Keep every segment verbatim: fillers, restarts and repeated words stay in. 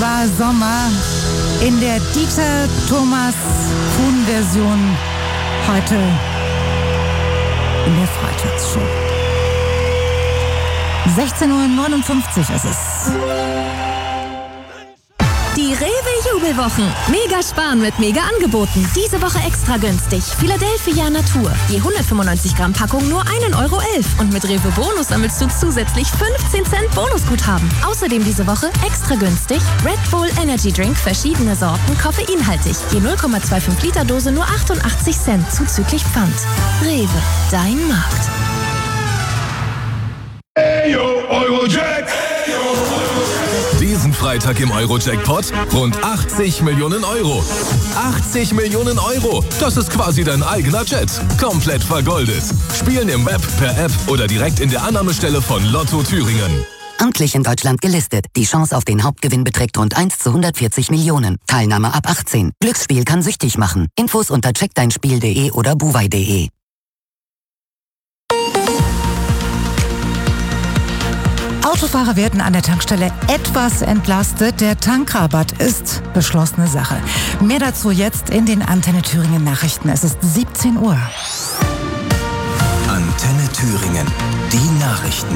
war Sommer in der Dieter Thomas Kuhn-Version heute in der Freitagsshow. sechzehn Uhr neunundfünfzig ist es. Die Rewe-Jubelwochen. Mega sparen mit Mega-Angeboten. Diese Woche extra günstig. Philadelphia Natur. Je hundertfünfundneunzig Gramm Packung nur ein Euro elf. Und mit Rewe Bonus sammelst du zusätzlich fünfzehn Cent Bonusguthaben. Außerdem diese Woche extra günstig Red Bull Energy Drink, verschiedene Sorten, koffeinhaltig. Je null Komma fünfundzwanzig Liter Dose nur achtundachtzig Cent zuzüglich Pfand. Rewe, dein Markt. Hey yo, Eurojack! Diesen Freitag im Euro-Jackpot rund achtzig Millionen Euro. achtzig Millionen Euro! Das ist quasi dein eigener Jet. Komplett vergoldet. Spielen im Web, per App oder direkt in der Annahmestelle von Lotto Thüringen. Amtlich in Deutschland gelistet. Die Chance auf den Hauptgewinn beträgt rund eins zu hundertvierzig Millionen. Teilnahme ab achtzehn. Glücksspiel kann süchtig machen. Infos unter check dein spiel punkt de oder buwei punkt de. Autofahrer werden an der Tankstelle etwas entlastet. Der Tankrabatt ist beschlossene Sache. Mehr dazu jetzt in den Antenne Thüringen Nachrichten. Es ist siebzehn Uhr. Antenne Thüringen, die Nachrichten.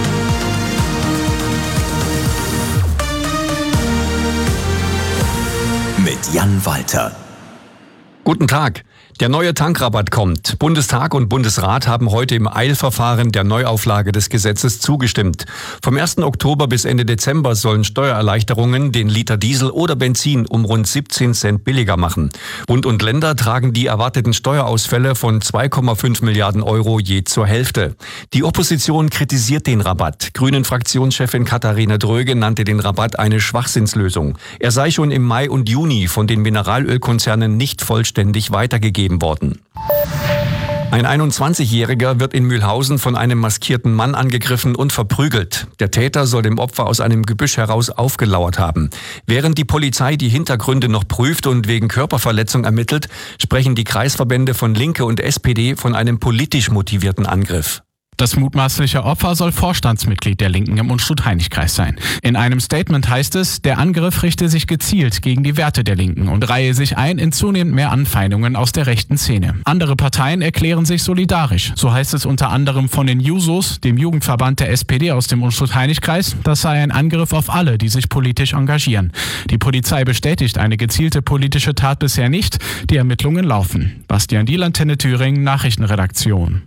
Mit Jan Walter. Guten Tag. Der neue Tankrabatt kommt. Bundestag und Bundesrat haben heute im Eilverfahren der Neuauflage des Gesetzes zugestimmt. Vom ersten Oktober bis Ende Dezember sollen Steuererleichterungen den Liter Diesel oder Benzin um rund siebzehn Cent billiger machen. Bund und Länder tragen die erwarteten Steuerausfälle von zwei Komma fünf Milliarden Euro je zur Hälfte. Die Opposition kritisiert den Rabatt. Grünen-Fraktionschefin Katharina Dröge nannte den Rabatt eine Schwachsinnslösung. Er sei schon im Mai und Juni von den Mineralölkonzernen nicht vollständig weitergegeben worden. Ein einundzwanzigjähriger wird in Mühlhausen von einem maskierten Mann angegriffen und verprügelt. Der Täter soll dem Opfer aus einem Gebüsch heraus aufgelauert haben. Während die Polizei die Hintergründe noch prüft und wegen Körperverletzung ermittelt, sprechen die Kreisverbände von Linke und S P D von einem politisch motivierten Angriff. Das mutmaßliche Opfer soll Vorstandsmitglied der Linken im Unstrut-Heinig-Kreis sein. In einem Statement heißt es, der Angriff richte sich gezielt gegen die Werte der Linken und reihe sich ein in zunehmend mehr Anfeindungen aus der rechten Szene. Andere Parteien erklären sich solidarisch. So heißt es unter anderem von den Jusos, dem Jugendverband der S P D aus dem Unstrut-Heinig-Kreis. Das sei ein Angriff auf alle, die sich politisch engagieren. Die Polizei bestätigt eine gezielte politische Tat bisher nicht. Die Ermittlungen laufen. Bastian Diel, Antenne Thüringen, Nachrichtenredaktion.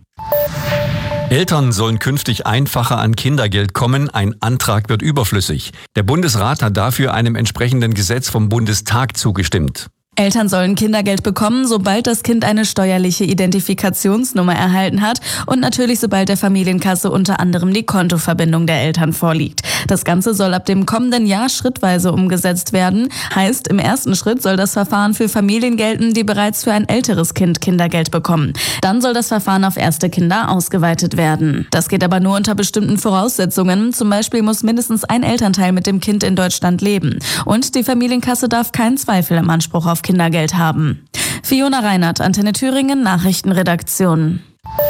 Eltern sollen künftig einfacher an Kindergeld kommen, ein Antrag wird überflüssig. Der Bundesrat hat dafür einem entsprechenden Gesetz vom Bundestag zugestimmt. Eltern sollen Kindergeld bekommen, sobald das Kind eine steuerliche Identifikationsnummer erhalten hat und natürlich sobald der Familienkasse unter anderem die Kontoverbindung der Eltern vorliegt. Das Ganze soll ab dem kommenden Jahr schrittweise umgesetzt werden. Heißt, im ersten Schritt soll das Verfahren für Familien gelten, die bereits für ein älteres Kind Kindergeld bekommen. Dann soll das Verfahren auf erste Kinder ausgeweitet werden. Das geht aber nur unter bestimmten Voraussetzungen. Zum Beispiel muss mindestens ein Elternteil mit dem Kind in Deutschland leben. Und die Familienkasse darf keinen Zweifel im Anspruch auf Kindergeld haben. Fiona Reinhardt, Antenne Thüringen, Nachrichtenredaktion.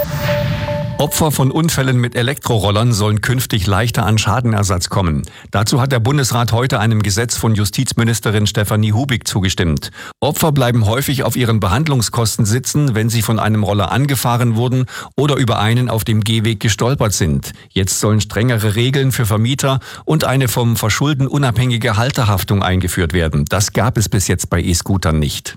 Opfer von Unfällen mit Elektrorollern sollen künftig leichter an Schadenersatz kommen. Dazu hat der Bundesrat heute einem Gesetz von Justizministerin Stefanie Hubig zugestimmt. Opfer bleiben häufig auf ihren Behandlungskosten sitzen, wenn sie von einem Roller angefahren wurden oder über einen auf dem Gehweg gestolpert sind. Jetzt sollen strengere Regeln für Vermieter und eine vom Verschulden unabhängige Halterhaftung eingeführt werden. Das gab es bis jetzt bei E-Scootern nicht.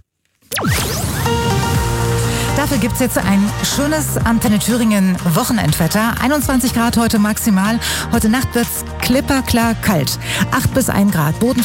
Dafür gibt's jetzt ein schönes Antenne Thüringen Wochenendwetter. einundzwanzig Grad heute maximal. Heute Nacht wird's klipperklar kalt. acht bis ein Grad. Boden